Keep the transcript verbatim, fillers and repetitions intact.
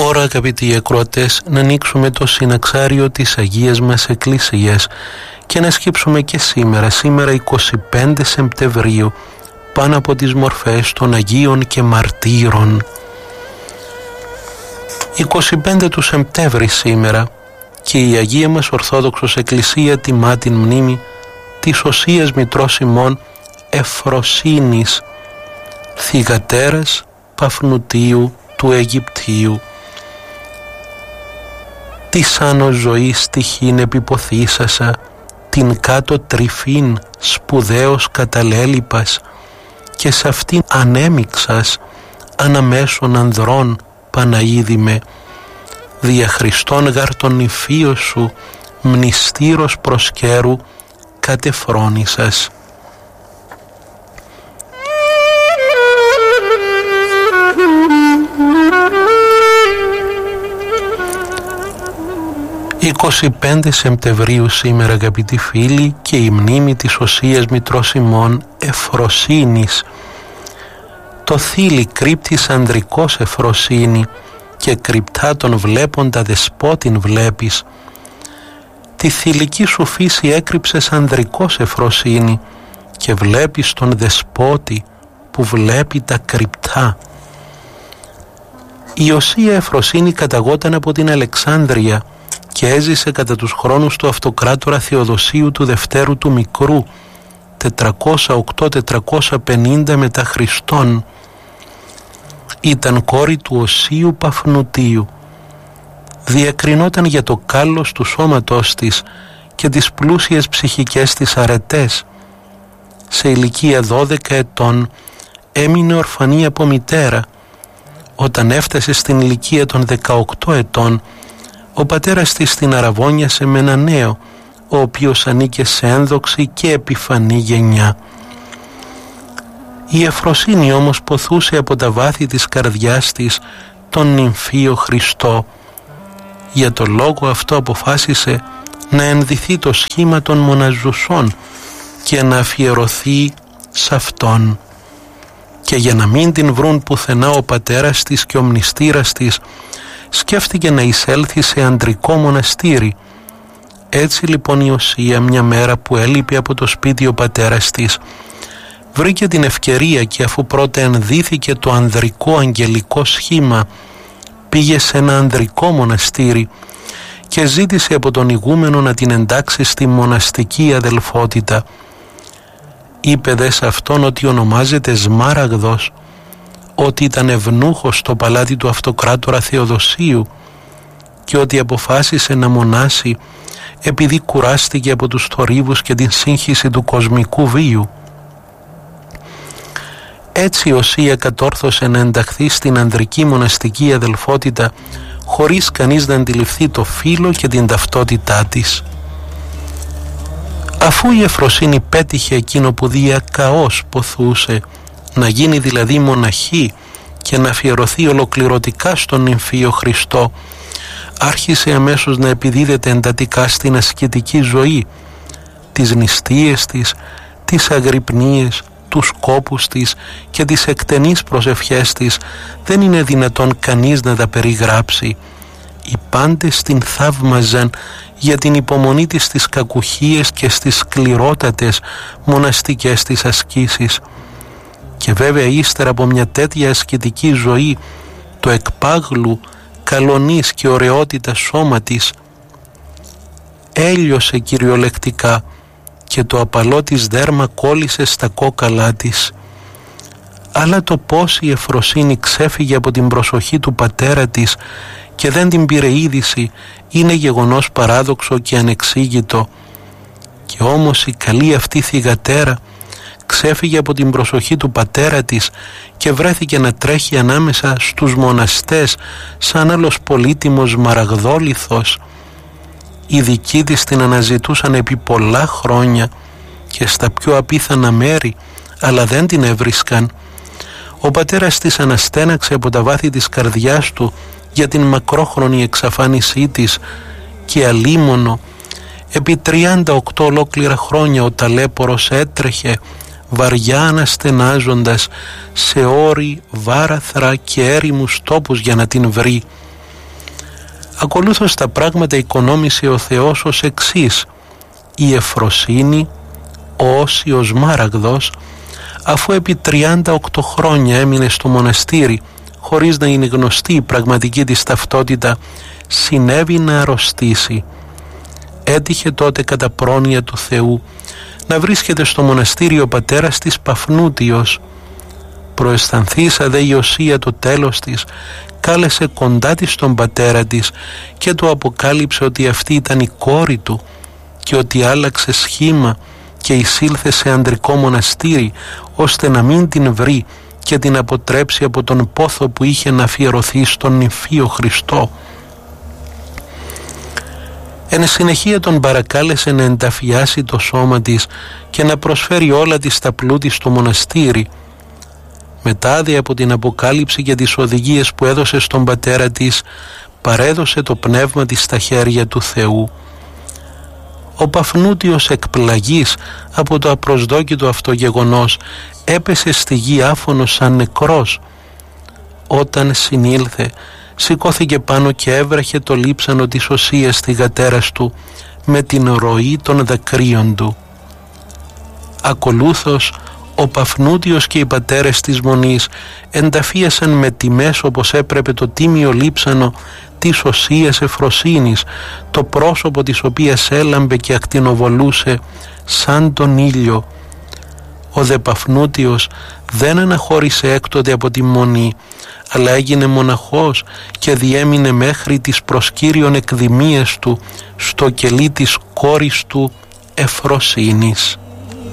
Ώρα, αγαπητοί ακροατές, να ανοίξουμε το συναξάριο της Αγίας μας Εκκλησίας και να σκύψουμε και σήμερα, σήμερα εικοστή πέμπτη Σεπτεμβρίου, πάνω από τις μορφές των Αγίων και Μαρτύρων. εικοστή πέμπτη του Σεπτέμβρη σήμερα και η Αγία μας Ορθόδοξος Εκκλησία τιμά την μνήμη της Οσίας Μητρός ημών Εφροσύνης, θυγατέρας Παφνουτίου του Αιγυπτίου. Της άνω ζωής τυχήν επιποθήσασα, την κάτω τρυφήν σπουδαίος καταλέλειπας, και σ' αυτήν ανέμιξας αναμέσων ανδρών Παναίδημε, δια Χριστόν γαρ τον υφείο σου μνηστήρος προσκέρου κατεφρόνησας. εικοστή πέμπτη Σεπτεμβρίου σήμερα, αγαπητοί φίλοι, και η μνήμη της Οσίας Μητρός ημών Εφροσύνης. Το θήλυ κρύπτης ανδρικός Εφροσύνη, και κρυπτά τον βλέποντα δεσπότην βλέπεις. Τη θηλυκή σου φύση έκρυψες ανδρικός Εφροσύνη, και βλέπεις τον δεσπότη που βλέπει τα κρυπτά. Η Οσία Εφροσύνη καταγόταν από την Αλεξάνδρεια και έζησε κατά τους χρόνους του αυτοκράτορα Θεοδοσίου του Δευτέρου του Μικρού, τετρακόσια οκτώ με τετρακόσια πενήντα μετά Χριστόν. Ήταν κόρη του Οσίου Παφνουτίου. Διακρινόταν για το κάλος του σώματός της και τις πλούσιες ψυχικές της αρετές. Σε ηλικία δώδεκα ετών έμεινε ορφανή από μητέρα. Όταν έφτασε στην ηλικία των δεκαοκτώ ετών, ο πατέρας της την αραβώνιασε με ένα νέο, ο οποίος ανήκε σε ένδοξη και επιφανή γενιά. Η Εφροσύνη όμως ποθούσε από τα βάθη της καρδιάς της τον νυμφίο Χριστό. Για το λόγο αυτό αποφάσισε να ενδυθεί το σχήμα των μοναζουσών και να αφιερωθεί σε αυτόν. Και για να μην την βρουν πουθενά ο πατέρας της και ο μνηστήρας της, σκέφτηκε να εισέλθει σε αντρικό μοναστήρι. Έτσι λοιπόν η Οσία, μια μέρα που έλειπε από το σπίτι ο πατέρας της, βρήκε την ευκαιρία και αφού πρώτα ενδύθηκε το ανδρικό αγγελικό σχήμα, πήγε σε ένα ανδρικό μοναστήρι και ζήτησε από τον ηγούμενο να την εντάξει στη μοναστική αδελφότητα. Είπε δε σε αυτόν ότι ονομάζεται Σμάραγδος, ότι ήταν ευνούχος στο παλάτι του αυτοκράτορα Θεοδοσίου και ότι αποφάσισε να μονάσει επειδή κουράστηκε από τους θορύβους και την σύγχυση του κοσμικού βίου. Έτσι η Οσία κατόρθωσε να ενταχθεί στην ανδρική μοναστική αδελφότητα χωρίς κανείς να αντιληφθεί το φύλο και την ταυτότητά της. Αφού η Εφροσύνη πέτυχε εκείνο που διακαώς ποθούσε, να γίνει δηλαδή μοναχή και να αφιερωθεί ολοκληρωτικά στον νυμφίο Χριστό, άρχισε αμέσως να επιδίδεται εντατικά στην ασκητική ζωή. Τις νηστείες της, τις αγρυπνίες, τους κόπους της και τις εκτενείς προσευχές της δεν είναι δυνατόν κανείς να τα περιγράψει. Οι πάντες την θαύμαζαν για την υπομονή της στις κακουχίες και στις σκληρότατες μοναστικές της ασκήσεις. Και βέβαια ύστερα από μια τέτοια ασκητική ζωή, το εκπάγλου, καλονής και ωραιότητα σώμα της έλειωσε κυριολεκτικά και το απαλό της δέρμα κόλλησε στα κόκαλά της. Αλλά το πώς η Εφροσύνη ξέφυγε από την προσοχή του πατέρα της και δεν την πήρε είδηση είναι γεγονός παράδοξο και ανεξήγητο. Και όμως η καλή αυτή θυγατέρα ξέφυγε από την προσοχή του πατέρα της και βρέθηκε να τρέχει ανάμεσα στους μοναστές σαν άλλος πολύτιμος μαραγδόλιθος. Οι δικοί της την αναζητούσαν επί πολλά χρόνια και στα πιο απίθανα μέρη, αλλά δεν την έβρισκαν. Ο πατέρας της αναστέναξε από τα βάθη της καρδιάς του για την μακρόχρονη εξαφάνισή της και αλίμονο επί τριάντα οκτώ ολόκληρα χρόνια ο ταλέπορος έτρεχε βαριά αναστενάζοντας σε όρη, βάραθρα και έρημους τόπους για να την βρει. Ακολούθως τα πράγματα οικονόμησε ο Θεός ως εξής: η Εφροσύνη, ο Όσιος Μάραγδος, αφού επί τριάντα οκτώ χρόνια έμεινε στο μοναστήρι χωρίς να είναι γνωστή η πραγματική της ταυτότητα, συνέβη να αρρωστήσει. Έτυχε τότε κατά πρόνοια του Θεού να βρίσκεται στο μοναστήρι ο πατέρας της Παφνούτιος. Προαισθανθήσα δε Ιωσία το τέλος της, κάλεσε κοντά της τον πατέρα της και του αποκάλυψε ότι αυτή ήταν η κόρη του και ότι άλλαξε σχήμα και εισήλθε σε ανδρικό μοναστήρι ώστε να μην την βρει και την αποτρέψει από τον πόθο που είχε να αφιερωθεί στον νηφίο Χριστό. Εν συνεχεία τον παρακάλεσε να ενταφιάσει το σώμα της και να προσφέρει όλα της τα πλούτη στο μοναστήρι. Μετά δε από την αποκάλυψη και τις οδηγίες που έδωσε στον πατέρα της, παρέδωσε το πνεύμα της στα χέρια του Θεού. Ο Παφνούτιος, εκπλαγής από το απροσδόκητο αυτό γεγονός, έπεσε στη γη άφωνος σαν νεκρός. Όταν συνήλθε, σηκώθηκε πάνω και έβραχε το λείψανο της οσίας θυγατέρας του με την ροή των δακρύων του. Ακολούθως ο Παφνούτιος και οι πατέρες της Μονής ενταφίασαν με τιμές όπως έπρεπε το τίμιο λείψανο της οσίας Εφροσύνης, το πρόσωπο της οποίας έλαμπε και ακτινοβολούσε σαν τον ήλιο. Ο δε Παφνούτιος δεν αναχώρησε έκτοτε από τη Μονή, αλλά έγινε μοναχός και διέμεινε μέχρι τις προσκύριον εκδημίες του στο κελί της κόρης του Εφροσύνης.